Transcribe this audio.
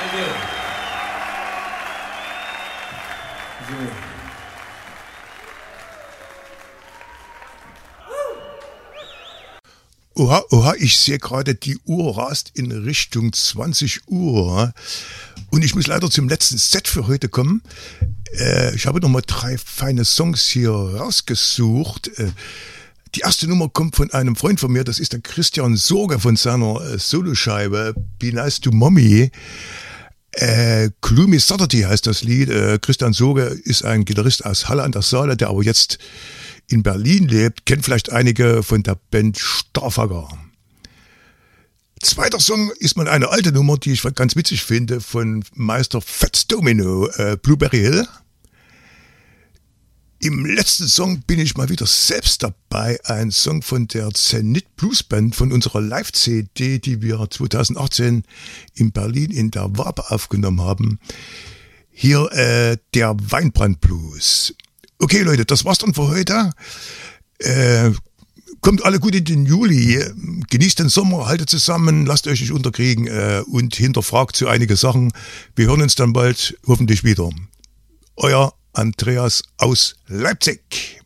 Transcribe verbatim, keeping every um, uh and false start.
Oha, oha, ich sehe gerade, die Uhr rast in Richtung zwanzig Uhr und ich muss leider zum letzten Set für heute kommen. Äh, ich habe nochmal drei feine Songs hier rausgesucht. Äh, die erste Nummer kommt von einem Freund von mir, das ist der Christian Sorge von seiner äh, Soloscheibe Be Nice to Mommy. Äh, Gloomy Saturday heißt das Lied. Äh, Christian Sorge ist ein Gitarrist aus Halle an der Saale, der aber jetzt in Berlin lebt, kennt vielleicht einige von der Band Starfagger. Zweiter Song ist mal eine alte Nummer, die ich ganz witzig finde, von Meister Fats Domino, äh, Blueberry Hill. Im letzten Song bin ich mal wieder selbst dabei, ein Song von der Zenit Blues Band, von unserer Live-C D, die wir zwanzig achtzehn in Berlin in der Wabe aufgenommen haben. Hier äh, der Weinbrand Blues. Okay, Leute, das war's dann für heute. Äh, kommt alle gut in den Juli. Genießt den Sommer, haltet zusammen, lasst euch nicht unterkriegen äh, und hinterfragt so einige Sachen. Wir hören uns dann bald hoffentlich wieder. Euer Andreas aus Leipzig.